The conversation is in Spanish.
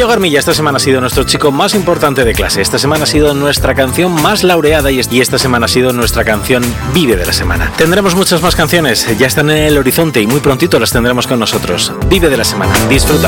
Garmilla esta semana ha sido nuestro chico más importante de clase. Esta semana ha sido nuestra canción más laureada y esta semana ha sido nuestra canción Vive de la semana. Tendremos muchas más canciones, ya están en el horizonte y muy prontito las tendremos con nosotros. Vive de la semana, disfruta.